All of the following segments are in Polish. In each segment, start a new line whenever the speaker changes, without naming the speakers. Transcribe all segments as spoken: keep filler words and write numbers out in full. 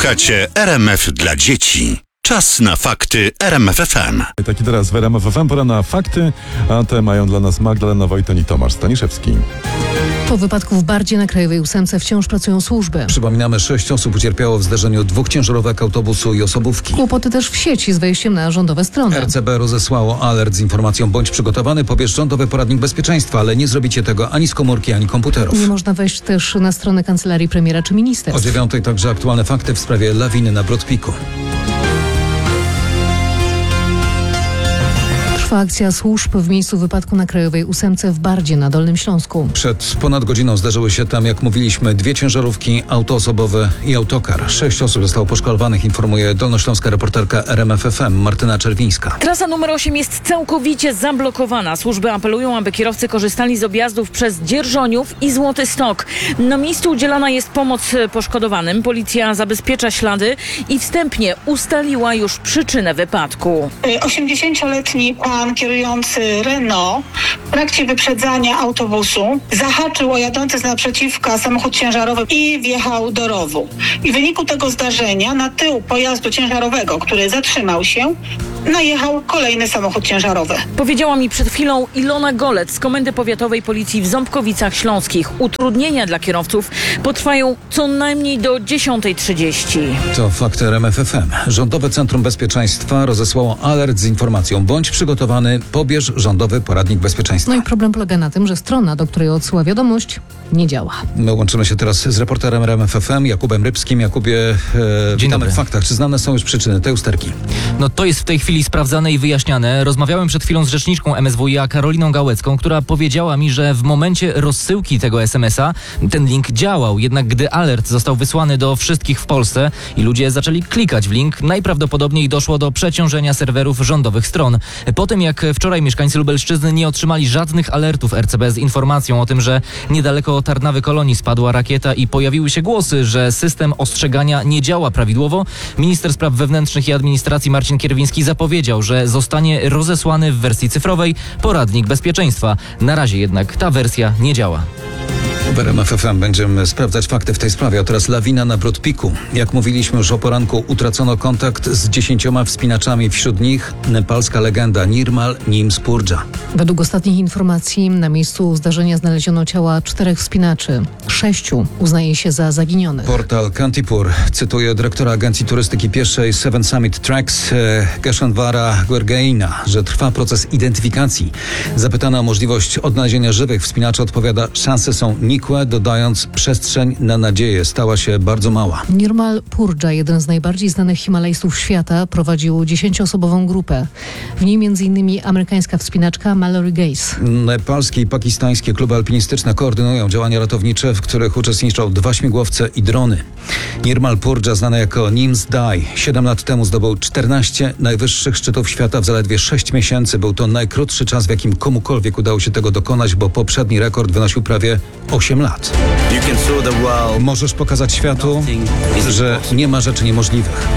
Słuchacie R M F dla dzieci. Czas na fakty R M F F M.
Taki teraz w R M F F M, pora na fakty, a te mają dla nas Magdalena Wojton i Tomasz Staniszewski.
Po wypadku w Bardzie na Krajowej Ósemce wciąż pracują służby.
Przypominamy, sześć osób ucierpiało w zdarzeniu dwóch ciężarówek, autobusu i osobówki.
Kłopoty też w sieci z wejściem na rządowe strony.
R C B rozesłało alert z informacją: bądź przygotowany, pobierz rządowy poradnik bezpieczeństwa, ale nie zrobicie tego ani z komórki, ani komputerów.
Nie można wejść też na stronę kancelarii premiera czy
O
ministerstw.
dziewiątej także aktualne fakty w sprawie lawiny na Brodpiku.
Trwa akcja służb w miejscu wypadku na Krajowej Ósemce w Bardzie na Dolnym Śląsku.
Przed ponad godziną zdarzyły się tam, jak mówiliśmy, dwie ciężarówki, auto osobowe i autokar. Sześć osób zostało poszkodowanych, informuje dolnośląska reporterka R M F F M Martyna Czerwińska.
Trasa numer osiem jest całkowicie zablokowana. Służby apelują, aby kierowcy korzystali z objazdów przez Dzierżoniów i Złoty Stok. Na miejscu udzielana jest pomoc poszkodowanym. Policja zabezpiecza ślady i wstępnie ustaliła już przyczynę wypadku.
osiemdziesięcioletni pan kierujący Renault w trakcie wyprzedzania autobusu zahaczył o jadący z naprzeciwka samochód ciężarowy i wjechał do rowu. I w wyniku tego zdarzenia na tył pojazdu ciężarowego, który zatrzymał się, najechał kolejny samochód ciężarowy.
Powiedziała mi przed chwilą Ilona Golec z Komendy Powiatowej Policji w Ząbkowicach Śląskich. Utrudnienia dla kierowców potrwają co najmniej do dziesiątej trzydzieści.
To fakt R M F F M. Rządowe Centrum Bezpieczeństwa rozesłało alert z informacją: bądź przygotowany, pobierz rządowy poradnik bezpieczeństwa.
No i problem polega na tym, że strona, do której odsyła wiadomość, nie działa.
My łączymy się teraz z reporterem R M F F M Jakubem Rybskim. Jakubie, e, witamy
dobry.
w faktach. Czy znane są już przyczyny tej usterki?
No to jest w tej chwili sprawdzane i wyjaśniane. Rozmawiałem przed chwilą z rzeczniczką M S W i A Karoliną Gałecką, która powiedziała mi, że w momencie rozsyłki tego es em es a ten link działał. Jednak gdy alert został wysłany do wszystkich w Polsce i ludzie zaczęli klikać w link, najprawdopodobniej doszło do przeciążenia serwerów rządowych stron. Po tym jak wczoraj mieszkańcy Lubelszczyzny nie otrzymali żadnych alertów R C B z informacją o tym, że niedaleko Tarnawy Kolonii spadła rakieta i pojawiły się głosy, że system ostrzegania nie działa prawidłowo, minister spraw wewnętrznych i administracji Marcin Kierwiński zapowiedział, że zostanie rozesłany w wersji cyfrowej poradnik bezpieczeństwa. Na razie jednak ta wersja nie działa.
W R M F F M będziemy sprawdzać fakty w tej sprawie. A teraz lawina na Brodpiku. Jak mówiliśmy już o poranku, utracono kontakt z dziesięcioma wspinaczami. Wśród nich nepalska legenda Nirmal Nim Spurdża.
Według ostatnich informacji na miejscu zdarzenia znaleziono ciała czterech wspinaczy. Sześciu uznaje się za zaginionych.
Portal Kantipur cytuje dyrektora agencji turystyki pieszej Seven Summit Tracks e, Geshandwara Guergeina, że trwa proces identyfikacji. Zapytana o możliwość odnalezienia żywych wspinaczy odpowiada: szanse są nikłe, dodając: przestrzeń na nadzieję stała się bardzo mała.
Nirmal Purdża, jeden z najbardziej znanych Himalajstów świata, prowadził dziesięcioosobową grupę. W niej między innymi amerykańska wspinaczka Mallory Gaze.
Nepalskie i pakistańskie kluby alpinistyczne koordynują działania ratownicze, w których uczestniczą dwa śmigłowce i drony. Nirmal Purdża, znany jako Nims Dai, siedem lat temu zdobył czternaście najwyższych szczytów świata w zaledwie sześć miesięcy. Był to najkrótszy czas, w jakim komukolwiek udało się tego dokonać, bo poprzedni rekord wynosił prawie osiem lat. Możesz pokazać światu, że nie ma rzeczy niemożliwych.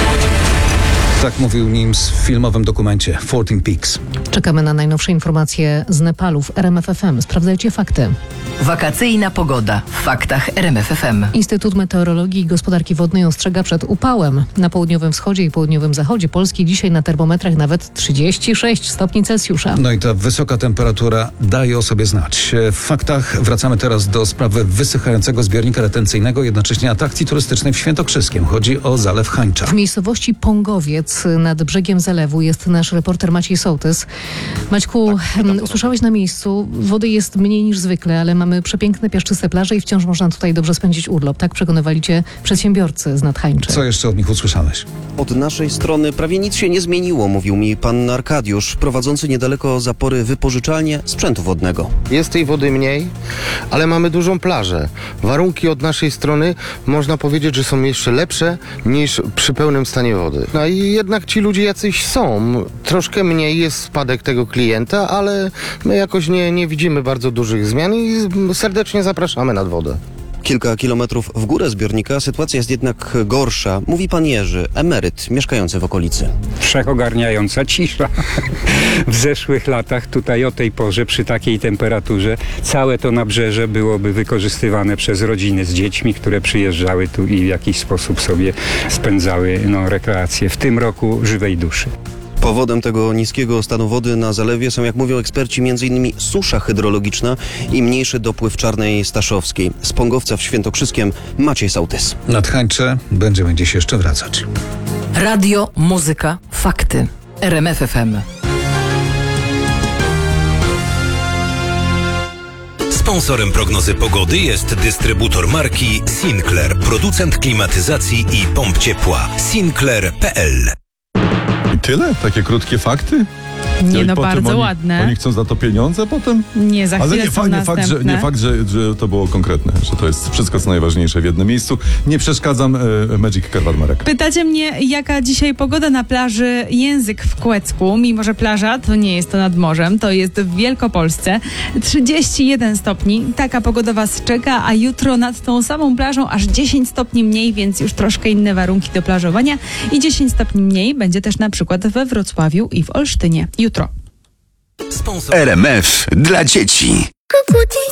Tak mówił Nims w filmowym dokumencie czternaście Peaks.
Czekamy na najnowsze informacje z Nepalu w R M F F M. Sprawdzajcie fakty.
Wakacyjna pogoda w faktach R M F F M.
Instytut Meteorologii i Gospodarki Wodnej ostrzega przed upałem. Na południowym wschodzie i południowym zachodzie Polski dzisiaj na termometrach nawet trzydzieści sześć stopni Celsjusza.
No i ta wysoka temperatura daje o sobie znać. W faktach wracamy teraz do sprawy wysychającego zbiornika retencyjnego, jednocześnie atrakcji turystycznej w Świętokrzyskiem. Chodzi o Zalew Hańcza.
W miejscowości Pągowiec nad brzegiem zalewu jest nasz reporter Maciej Sołtys. Maćku, tak, usłyszałeś na miejscu, wody jest mniej niż zwykle, ale mamy przepiękne, piaszczyste plaże i wciąż można tutaj dobrze spędzić urlop. Tak przekonywali cię przedsiębiorcy z Nadhańczy.
Co jeszcze od nich usłyszałeś?
Od naszej strony prawie nic się nie zmieniło, mówił mi pan Arkadiusz, prowadzący niedaleko zapory wypożyczalnię sprzętu wodnego.
Jest tej wody mniej, ale mamy dużą plażę. Warunki od naszej strony można powiedzieć, że są jeszcze lepsze niż przy pełnym stanie wody. No i jednak ci ludzie jacyś są. Troszkę mniej jest spadek tego klienta, ale my jakoś nie, nie widzimy bardzo dużych zmian i serdecznie zapraszamy nad wodę.
Kilka kilometrów w górę zbiornika sytuacja jest jednak gorsza, mówi pan Jerzy, emeryt mieszkający w okolicy.
Wszechogarniająca cisza. W zeszłych latach tutaj o tej porze przy takiej temperaturze całe to nabrzeże byłoby wykorzystywane przez rodziny z dziećmi, które przyjeżdżały tu i w jakiś sposób sobie spędzały no, rekreacje. W tym roku żywej duszy.
Powodem tego niskiego stanu wody na zalewie są, jak mówią eksperci, m.in. susza hydrologiczna i mniejszy dopływ Czarnej Staszowskiej. Z Pągowca w Świętokrzyskiem Maciej Sołtys.
Na Tchańcze będziemy dziś jeszcze wracać.
Radio, muzyka, fakty. R M F F M.
Sponsorem prognozy pogody jest dystrybutor marki Sinclair, producent klimatyzacji i pomp ciepła. Sinclair kropka p l.
I tyle? Takie krótkie fakty?
Nie,
I
no
potem
bardzo
oni,
ładne.
Oni chcą za to pieniądze potem?
Nie, za
Ale
chwilę
nie,
są
fa- nie
następne.
fakt, że, nie fakt że, że to było konkretne, że to jest wszystko co najważniejsze w jednym miejscu. Nie przeszkadzam, e, Magic Karwat-Marek.
Pytacie mnie, jaka dzisiaj pogoda na plaży Język w Kłecku, mimo że plaża to nie jest to nad morzem, to jest w Wielkopolsce. trzydzieści jeden stopni, taka pogoda was czeka, a jutro nad tą samą plażą aż dziesięć stopni mniej, więc już troszkę inne warunki do plażowania i dziesięć stopni mniej będzie też na przykład we Wrocławiu i w Olsztynie. Jutro.
Sponsor...
R M F dla dzieci.
Kukuti.